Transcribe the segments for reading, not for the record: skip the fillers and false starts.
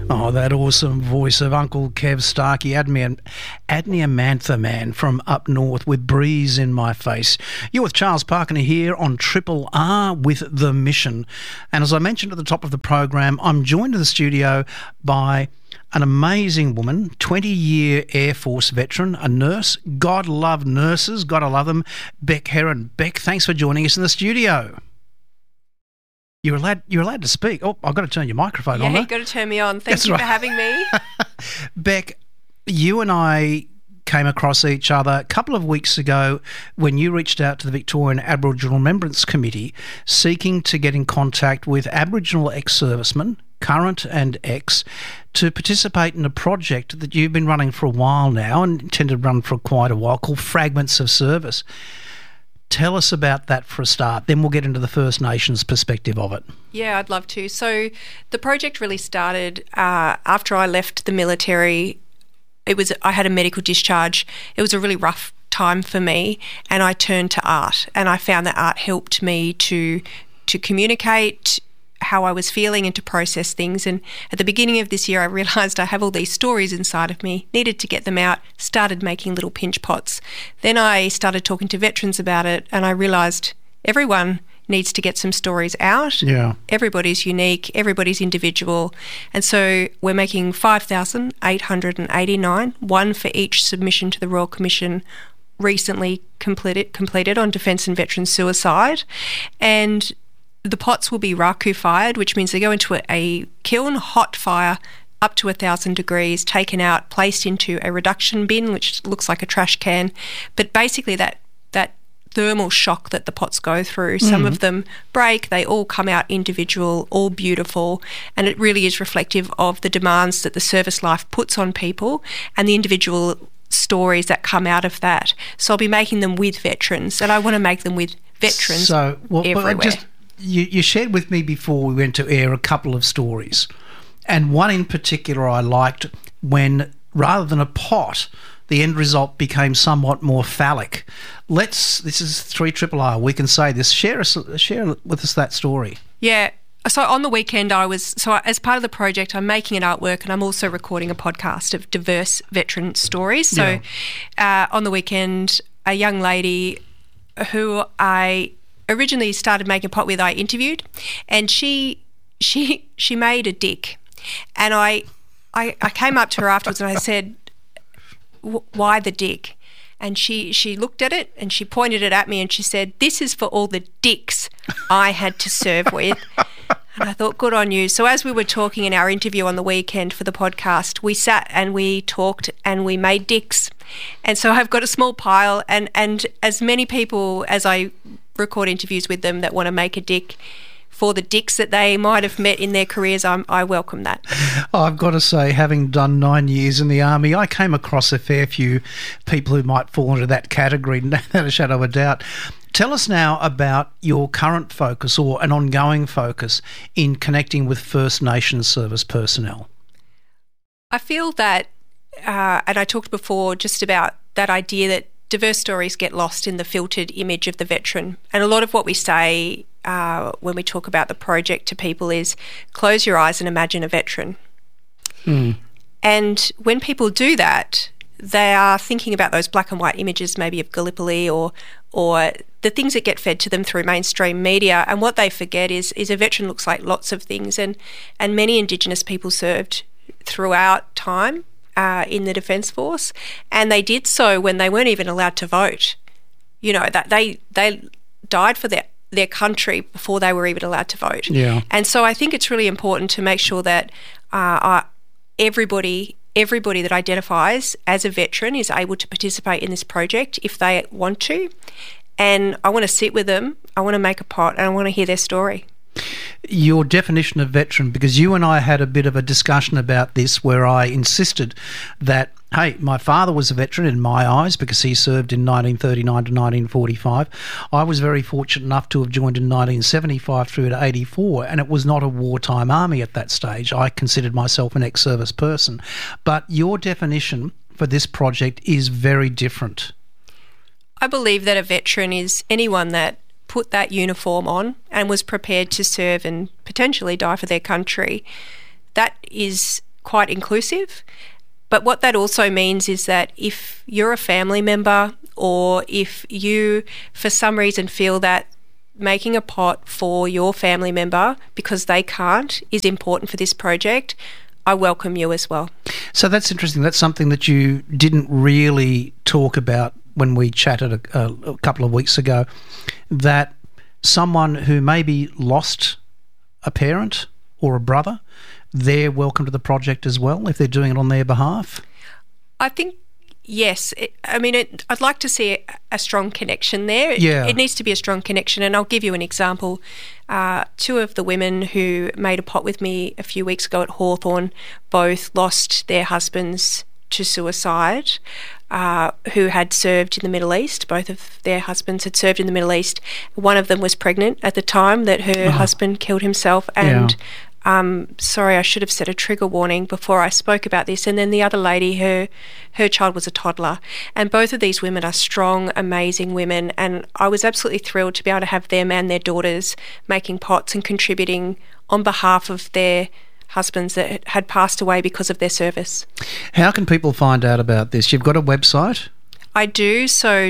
Oh, that awesome voice of Uncle Kev Starkey, Adnia Mantha Man from up north with Breeze in My Face. You're with Charles Parker here on Triple R with The Mission. And as I mentioned at the top of the program, I'm joined in the studio by an amazing woman, 20-year Air Force veteran, a nurse. God love nurses, gotta love them. Beck Heron. Beck, thanks for joining us in the studio. You're allowed to speak. Oh, I've got to turn your microphone on. Yeah, you've got to turn me on. Thank you for having me. Beck, you and I came across each other a couple of weeks ago when you reached out to the Victorian Aboriginal Remembrance Committee seeking to get in contact with Aboriginal ex-servicemen, current and ex, to participate in a project that you've been running for a while now and intend to run for quite a while called Fragments of Service. Tell us about that for a start, then we'll get into the First Nations perspective of it. Yeah, I'd love to. So the project really started after I left the military. I had a medical discharge. It was a really rough time for me, and I turned to art, and I found that art helped me to communicate how I was feeling and to process things. And at the beginning of this year, I realised I have all these stories inside of me, needed to get them out, started making little pinch pots. Then I started talking to veterans about it, and I realised everyone needs to get some stories out. Yeah. Everybody's unique, everybody's individual. And so we're making 5,889, one for each submission to the Royal Commission recently completed on defence and veteran suicide. And the pots will be raku fired, which means they go into a kiln, hot fire, up to 1,000 degrees, taken out, placed into a reduction bin, which looks like a trash can. But basically that thermal shock that the pots go through, some of them break, they all come out individual, all beautiful, and it really is reflective of the demands that the service life puts on people and the individual stories that come out of that. So I'll be making them with veterans, and I want to make them with veterans everywhere. You shared with me before we went to air a couple of stories, and one in particular I liked when, rather than a pot, the end result became somewhat more phallic. This is 3RRR, we can say this. Share with us that story. Yeah. So on the weekend as part of the project, I'm making an artwork and I'm also recording a podcast of diverse veteran stories. So on the weekend, a young lady who I originally started making a pot with, I interviewed, and she made a dick, and I came up to her afterwards and I said, why the dick? And she looked at it and she pointed it at me and she said, this is for all the dicks I had to serve with. And I thought, good on you. So as we were talking in our interview on the weekend for the podcast, we sat and we talked and we made dicks. And so I've got a small pile, and as many people as I record interviews with them that want to make a dick for the dicks that they might have met in their careers, I welcome that. I've got to say, having done 9 years in the Army, I came across a fair few people who might fall into that category, without a shadow of a doubt. Tell us now about your current focus or an ongoing focus in connecting with First Nations service personnel. I feel that, and I talked before just about that idea that diverse stories get lost in the filtered image of the veteran. And a lot of what we say when we talk about the project to people is close your eyes and imagine a veteran. And when people do that, they are thinking about those black and white images maybe of Gallipoli or the things that get fed to them through mainstream media. And what they forget is a veteran looks like lots of things. And many Indigenous people served throughout time in the Defence Force, and they did so when they weren't even allowed to vote. You know, that they died for their country before they were even allowed to vote. Yeah. And so I think it's really important to make sure that everybody that identifies as a veteran is able to participate in this project if they want to. And I want to sit with them, I want to make a pot, and I want to hear their story. Your definition of veteran, because you and I had a bit of a discussion about this where I insisted that, hey, my father was a veteran in my eyes because he served in 1939 to 1945. I was very fortunate enough to have joined in 1975 through to 84, and it was not a wartime army at that stage. I considered myself an ex-service person. But your definition for this project is very different. I believe that a veteran is anyone that put that uniform on and was prepared to serve and potentially die for their country. That is quite inclusive. But what that also means is that if you're a family member, or if you, for some reason, feel that making a pot for your family member because they can't is important for this project, I welcome you as well. So that's interesting. That's something that you didn't really talk about when we chatted a couple of weeks ago, that someone who maybe lost a parent or a brother, they're welcome to the project as well if they're doing it on their behalf? I think, yes. I'd like to see a strong connection there. It needs to be a strong connection, and I'll give you an example. Two of the women who made a pot with me a few weeks ago at Hawthorn both lost their husbands to suicide, who had served in the Middle East. Both of their husbands had served in the Middle East. One of them was pregnant at the time that her husband killed himself, and sorry, I should have set a trigger warning before I spoke about this. And then the other lady, her child was a toddler. And both of these women are strong, amazing women. And I was absolutely thrilled to be able to have them and their daughters making pots and contributing on behalf of their husbands that had passed away because of their service. How can people find out about this? You've got a website? I do. So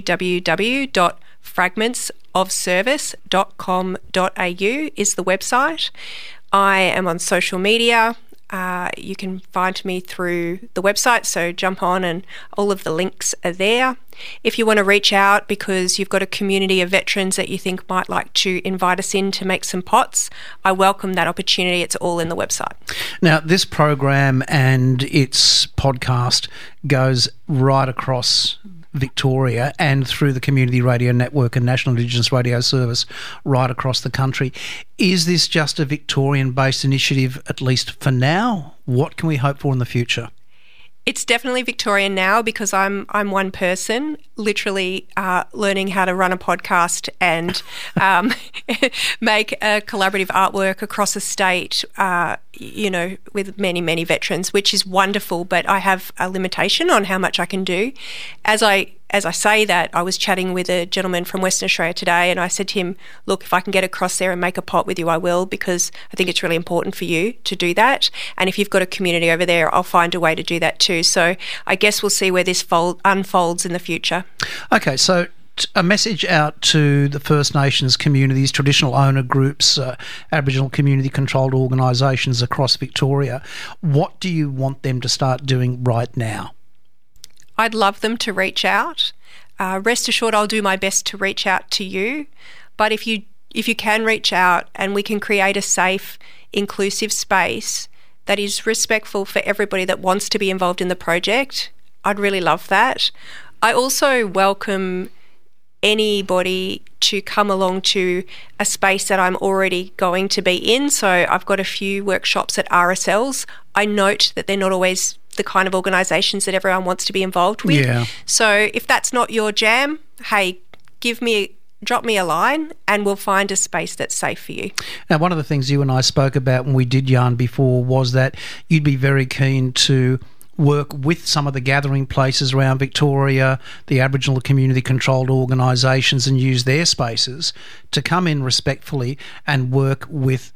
www.fragmentsofservice.com.au is the website. I am on social media. You can find me through the website, so jump on and all of the links are there. If you want to reach out because you've got a community of veterans that you think might like to invite us in to make some pots, I welcome that opportunity. It's all in the website. Now, this program and its podcast goes right across Victoria and through the Community Radio Network and National Indigenous Radio Service right across the country. Is this just a Victorian-based initiative, at least for now? What can we hope for in the future? It's definitely Victorian now because I'm one person literally learning how to run a podcast and make a collaborative artwork across a state, with many, many veterans, which is wonderful, but I have a limitation on how much I can do. As I say that, I was chatting with a gentleman from Western Australia today, and I said to him, look, if I can get across there and make a pot with you, I will, because I think it's really important for you to do that. And if you've got a community over there, I'll find a way to do that too. So I guess we'll see where this unfolds in the future. Okay, so a message out to the First Nations communities, traditional owner groups, Aboriginal community-controlled organisations across Victoria. What do you want them to start doing right now? I'd love them to reach out. Rest assured, I'll do my best to reach out to you. But if you can reach out and we can create a safe, inclusive space that is respectful for everybody that wants to be involved in the project, I'd really love that. I also welcome anybody to come along to a space that I'm already going to be in. So I've got a few workshops at RSLs. I note that they're not always the kind of organisations that everyone wants to be involved with. Yeah. So if that's not your jam, hey, drop me a line and we'll find a space that's safe for you. Now, one of the things you and I spoke about when we did yarn before was that you'd be very keen to work with some of the gathering places around Victoria, the Aboriginal community-controlled organisations, and use their spaces to come in respectfully and work with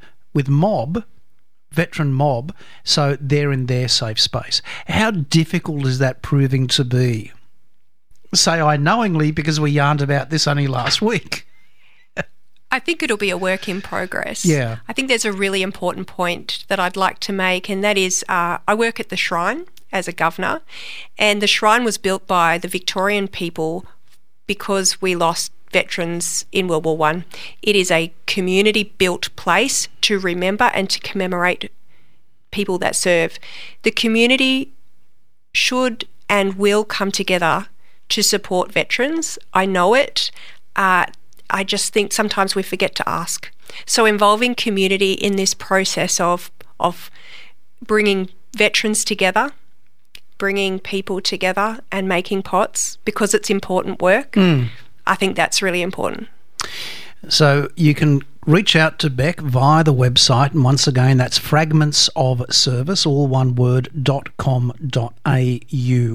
veteran mob, so they're in their safe space. How difficult is that proving to be? Say I knowingly, because we yarned about this only last week. I think it'll be a work in progress. Yeah. I think there's a really important point that I'd like to make, and that is I work at the Shrine as a governor, and the Shrine was built by the Victorian people because we lost veterans in World War I. It is a community-built place to remember and to commemorate people that serve. The community should and will come together to support veterans. I know it. I just think sometimes we forget to ask. So involving community in this process of bringing veterans together, bringing people together and making pots, because it's important work, I think that's really important. So you can reach out to Bec via the website, and once again, that's fragmentsofservice, all one word, .com.au.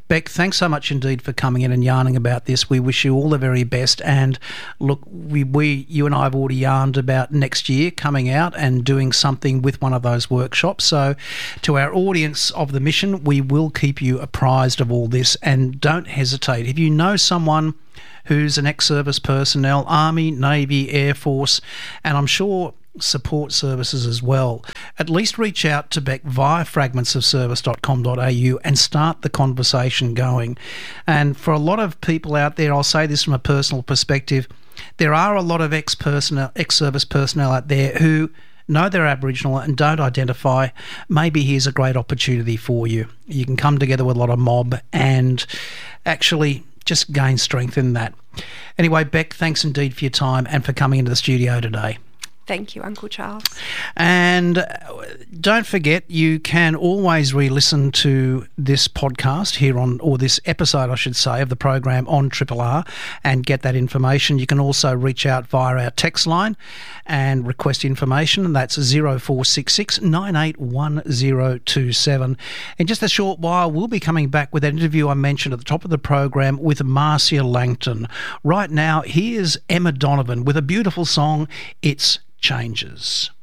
Beck, thanks so much indeed for coming in and yarning about this. We wish you all the very best. And look, you and I have already yarned about next year coming out and doing something with one of those workshops. So to our audience of the Mission, we will keep you apprised of all this. And don't hesitate. If you know someone who's an ex-service personnel, Army, Navy, Air Force, and I'm sure support services as well, at least reach out to Beck via fragmentsofservice.com.au and start the conversation going. And for a lot of people out there, I'll say this from a personal perspective, there are a lot of ex-service personnel out there who know they're Aboriginal and don't identify. Maybe here's a great opportunity for you. You can come together with a lot of mob and actually just gain strength in that. Anyway, Beck, thanks indeed for your time and for coming into the studio today. Thank you, Uncle Charles. And don't forget, you can always re-listen to this podcast here on, or this episode, I should say, of the program on Triple R and get that information. You can also reach out via our text line and request information, and that's 0466 981027. In just a short while, we'll be coming back with that interview I mentioned at the top of the program with Marcia Langton. Right now, here's Emma Donovan with a beautiful song, It's Changes.